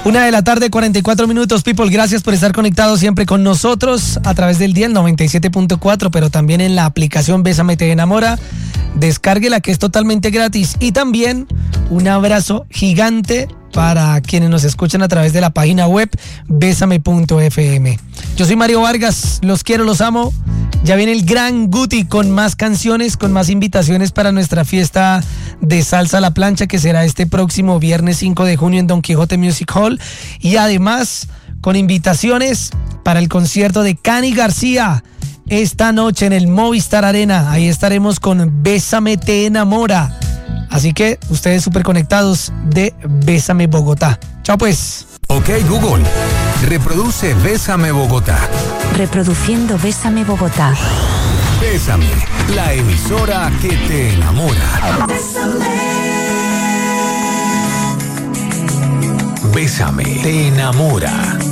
1:44 p.m, people. Gracias por estar conectados siempre con nosotros a través del dial 97.4, pero también en la aplicación Bésame Te Enamora. Descárguela, que es totalmente gratis. Y también un abrazo gigante para quienes nos escuchan a través de la página web besame.fm. Yo soy Mario Vargas, los quiero, los amo. Ya viene el gran Guti con más canciones, con más invitaciones para nuestra fiesta de Salsa a la Plancha, que será este próximo viernes 5 de junio en Don Quijote Music Hall. Y además con invitaciones para el concierto de Cani García esta noche en el Movistar Arena. Ahí estaremos con Bésame Te Enamora. Así que ustedes súper conectados de Bésame Bogotá. Chao pues. Ok, Google, reproduce Bésame Bogotá. Reproduciendo Bésame Bogotá. Bésame, la emisora que te enamora. Bésame te enamora.